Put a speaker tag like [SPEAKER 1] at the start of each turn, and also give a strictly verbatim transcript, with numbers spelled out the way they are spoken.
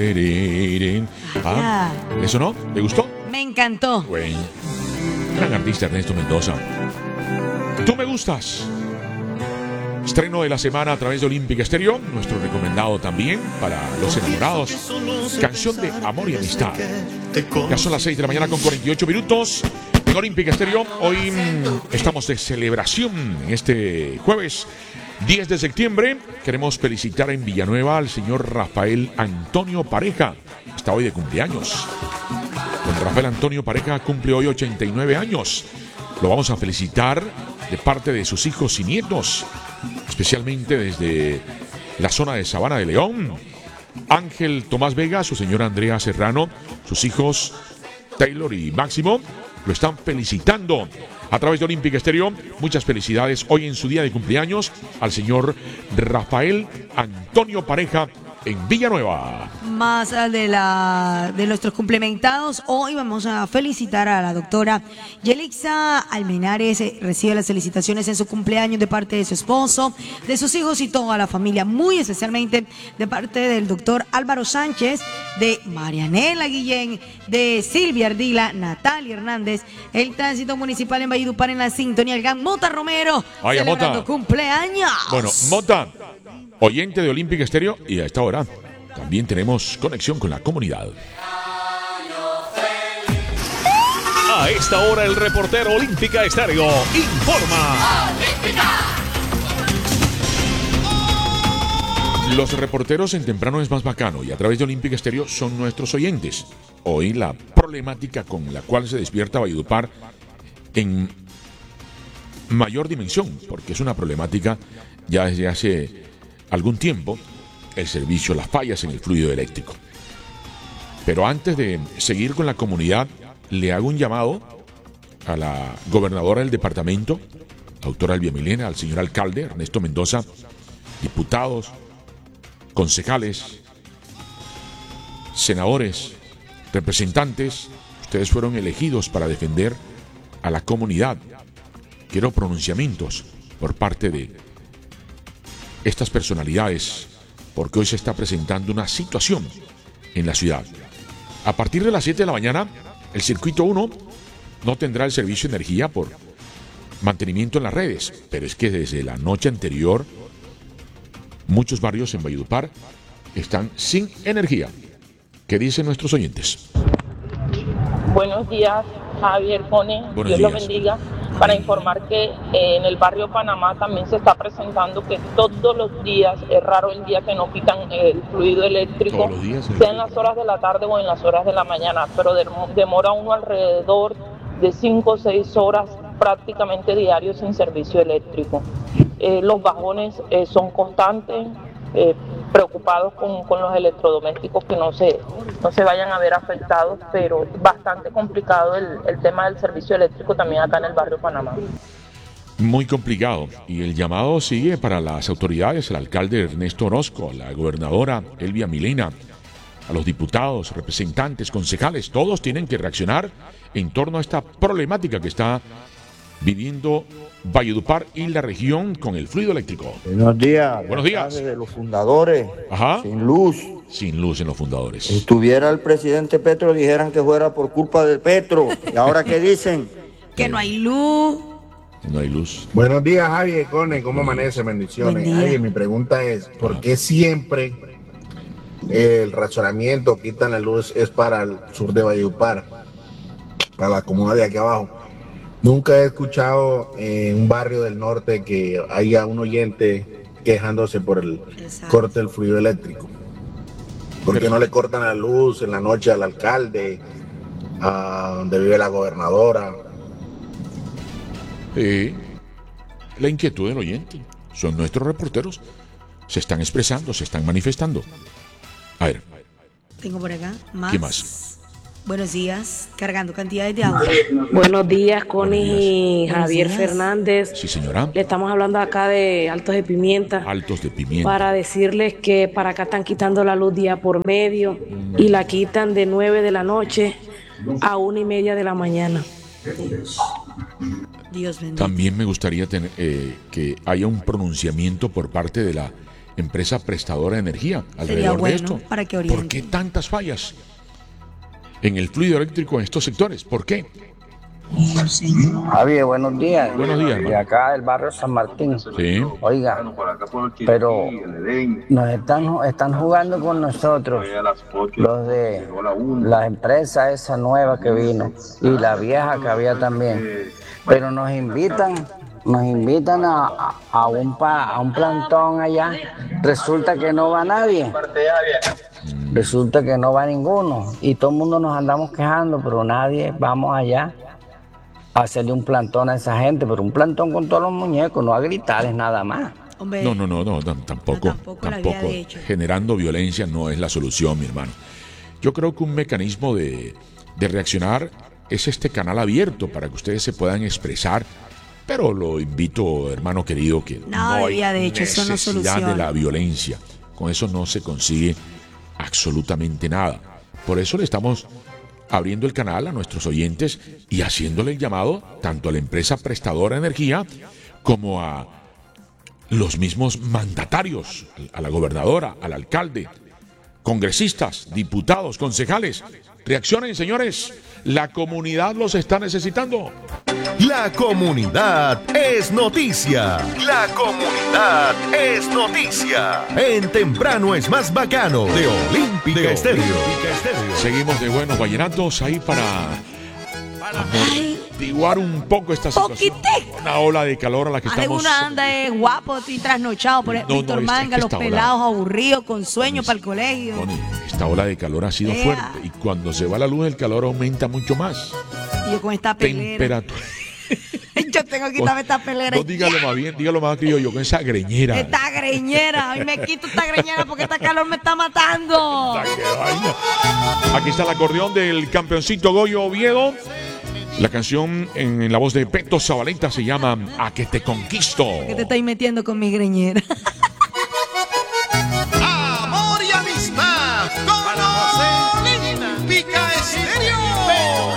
[SPEAKER 1] Ah, ¿eso no? ¿Te gustó?
[SPEAKER 2] Me encantó.
[SPEAKER 1] Bueno, gran artista Ernesto Mendoza. Tú me gustas. Estreno de la semana a través de Olímpica Estéreo, nuestro recomendado también para los enamorados. Canción de amor y amistad. Ya son las seis de la mañana con cuarenta y ocho minutos en Olímpica Estéreo. Hoy mmm, estamos de celebración en este jueves diez de septiembre. Queremos felicitar en Villanueva al señor Rafael Antonio Pareja. Está hoy de cumpleaños. Don Rafael Antonio Pareja cumple hoy ochenta y nueve años. Lo vamos a felicitar de parte de sus hijos y nietos, especialmente desde la zona de Sabana de León. Ángel Tomás Vega, su señora Andrea Serrano, sus hijos Taylor y Máximo lo están felicitando a través de Olímpica Estéreo. Muchas felicidades hoy en su día de cumpleaños al señor Rafael Antonio Pareja en Villanueva.
[SPEAKER 2] Más de, la, de nuestros complementados, hoy vamos a felicitar a la doctora Yelixa Almenares. Recibe las felicitaciones en su cumpleaños de parte de su esposo, de sus hijos y toda la familia, muy especialmente de parte del doctor Álvaro Sánchez, de Marianela Guillén, de Silvia Ardila, Natalia Hernández, el tránsito municipal en Valledupar en la sintonía, el gran Mota Romero,
[SPEAKER 1] Ay,
[SPEAKER 2] celebrando
[SPEAKER 1] Mota.
[SPEAKER 2] cumpleaños.
[SPEAKER 1] Bueno, Mota, oyente de Olímpica Estéreo, y a esta hora también tenemos conexión con la comunidad.
[SPEAKER 3] A esta hora el reportero Olímpica Estéreo informa.
[SPEAKER 1] Los reporteros en temprano es más bacano y a través de Olímpica Estéreo son nuestros oyentes. Hoy la problemática con la cual se despierta Valledupar en mayor dimensión, porque es una problemática ya desde hace algún tiempo, el servicio, las fallas en el fluido eléctrico. Pero antes de seguir con la comunidad, le hago un llamado a la gobernadora del departamento, doctora Elvia Milena, al señor alcalde Ernesto Mendoza, diputados, concejales, senadores, representantes. Ustedes fueron elegidos para defender a la comunidad. Quiero pronunciamientos por parte de estas personalidades, porque hoy se está presentando una situación en la ciudad. A partir de las siete de la mañana, el circuito uno no tendrá el servicio de energía por mantenimiento en las redes, pero es que desde la noche anterior muchos barrios en Valledupar están sin energía. ¿Qué dicen nuestros oyentes?
[SPEAKER 4] Buenos días, Javier Pone,
[SPEAKER 1] Buenos
[SPEAKER 4] Dios lo
[SPEAKER 1] días.
[SPEAKER 4] bendiga. Para informar que eh, en el barrio Panamá también se está presentando que todos los días, es raro el día que no quitan el fluido eléctrico,
[SPEAKER 1] Todos los días, ¿sí?
[SPEAKER 4] sea en las horas de la tarde o en las horas de la mañana, pero de- demora uno alrededor de cinco o seis horas prácticamente diarios sin servicio eléctrico. Eh, los bajones eh, son constantes, eh, preocupados con, con los electrodomésticos que no se, no se vayan a ver afectados, pero bastante complicado el, el tema del servicio eléctrico también acá en el barrio Panamá.
[SPEAKER 1] Muy complicado. Y el llamado sigue para las autoridades, el alcalde Ernesto Orozco, la gobernadora Elvia Milena, a los diputados, representantes, concejales. Todos tienen que reaccionar en torno a esta problemática que está viviendo Valledupar y la región con el fluido eléctrico.
[SPEAKER 5] Buenos días.
[SPEAKER 1] Buenos días.
[SPEAKER 5] De los fundadores.
[SPEAKER 1] Ajá.
[SPEAKER 5] Sin luz.
[SPEAKER 1] Sin luz en los fundadores.
[SPEAKER 5] Si estuviera el presidente Petro, dijeran que fuera por culpa de Petro. ¿Y ahora qué dicen?
[SPEAKER 2] Que no hay luz.
[SPEAKER 1] No hay luz.
[SPEAKER 6] Buenos días, Javier Cone, ¿cómo amanece? Bendiciones.
[SPEAKER 2] Buen día.
[SPEAKER 6] Javier, mi pregunta es, ¿por qué siempre el racionamiento, quitan la luz, es para el sur de Valledupar, para la comuna de aquí abajo? Nunca he escuchado en un barrio del norte que haya un oyente quejándose por el
[SPEAKER 2] Exacto.
[SPEAKER 6] corte del fluido eléctrico. ¿Por qué no le cortan la luz en la noche al alcalde, a donde vive la gobernadora?
[SPEAKER 1] Eh, la inquietud del oyente. Son nuestros reporteros. Se están expresando, se están manifestando. A ver,
[SPEAKER 2] Tengo por acá más.
[SPEAKER 1] ¿qué más?
[SPEAKER 2] Buenos días, cargando cantidades de agua.
[SPEAKER 7] Buenos días, Connie
[SPEAKER 1] Buenos
[SPEAKER 7] y
[SPEAKER 2] días.
[SPEAKER 7] Javier
[SPEAKER 2] Buenos días.
[SPEAKER 7] Fernández.
[SPEAKER 1] Sí, señora.
[SPEAKER 7] Le estamos hablando acá de Altos de Pimienta
[SPEAKER 1] Altos de pimienta.
[SPEAKER 7] para decirles que para acá están quitando la luz día por medio y la quitan de nueve de la noche a una y media de la mañana.
[SPEAKER 2] Dios bendito.
[SPEAKER 1] También me gustaría tener, eh, que haya un pronunciamiento por parte de la empresa prestadora de energía
[SPEAKER 2] Sería
[SPEAKER 1] alrededor
[SPEAKER 2] bueno
[SPEAKER 1] de esto.
[SPEAKER 2] para que
[SPEAKER 1] ¿Por
[SPEAKER 2] orienten.
[SPEAKER 1] qué tantas fallas en el fluido eléctrico en estos sectores? ¿Por qué?
[SPEAKER 8] Javier, buenos días.
[SPEAKER 1] Buenos días,
[SPEAKER 8] De
[SPEAKER 1] hermano.
[SPEAKER 8] acá del barrio San Martín.
[SPEAKER 1] Sí.
[SPEAKER 8] Oiga, pero nos están, están jugando con nosotros, los de la empresa esa nueva que vino y la vieja que había también. Pero nos invitan, nos invitan a, a, a un, pa, a un plantón allá. Resulta que no va nadie. Resulta que no va ninguno. Y todo el mundo nos andamos quejando, pero nadie vamos allá a hacerle un plantón a esa gente, pero un plantón con todos los muñecos, no a gritarles nada más.
[SPEAKER 2] Hombre,
[SPEAKER 1] No, no, no, no, tam- tampoco,
[SPEAKER 2] No, tampoco la había
[SPEAKER 1] tampoco.
[SPEAKER 2] dicho.
[SPEAKER 1] Generando violencia no es la solución, mi hermano. Yo creo que un mecanismo de, de reaccionar es este canal abierto para que ustedes se puedan expresar, pero lo invito, hermano querido, que
[SPEAKER 2] No,
[SPEAKER 1] no hay
[SPEAKER 2] había dicho, eso no
[SPEAKER 1] necesidad de
[SPEAKER 2] soluciona.
[SPEAKER 1] la violencia. Con eso no se consigue absolutamente nada. Por eso le estamos abriendo el canal a nuestros oyentes y haciéndole el llamado tanto a la empresa prestadora de energía como a los mismos mandatarios, a la gobernadora, al alcalde, congresistas, diputados, concejales. Reaccionen, señores. La comunidad los está necesitando.
[SPEAKER 9] La comunidad es noticia. La comunidad es noticia. En Temprano es más bacano de Olímpica Estéreo.
[SPEAKER 1] Seguimos de buenos vallenatos ahí para amortiguar un poco esta situación.
[SPEAKER 2] Poquitico.
[SPEAKER 1] Una ola de calor a la que estamos.
[SPEAKER 2] Alguna anda es guapo y trasnochado por
[SPEAKER 1] No, no,
[SPEAKER 2] Víctor
[SPEAKER 1] es- es
[SPEAKER 2] Manga,
[SPEAKER 1] que
[SPEAKER 2] los
[SPEAKER 1] esta ola-
[SPEAKER 2] pelados aburridos con sueño para el colegio.
[SPEAKER 1] Tony, esta ola de calor ha sido
[SPEAKER 2] Ea.
[SPEAKER 1] fuerte y cuando se va la luz el calor aumenta mucho más.
[SPEAKER 2] Y yo con esta pelera.
[SPEAKER 1] Temperatura.
[SPEAKER 2] Yo tengo que quitarme esta pelera.
[SPEAKER 1] No, dígalo más bien, dígalo más criollo, con esa greñera.
[SPEAKER 2] Esta greñera. Hoy me quito esta greñera porque esta calor me está matando.
[SPEAKER 1] ¡Qué vaina! Aquí está el acordeón del campeoncito Goyo Oviedo. La canción en, en la voz de Beto Zabaleta se llama A que te conquisto.
[SPEAKER 2] ¿Qué te estáis metiendo con mi greñera?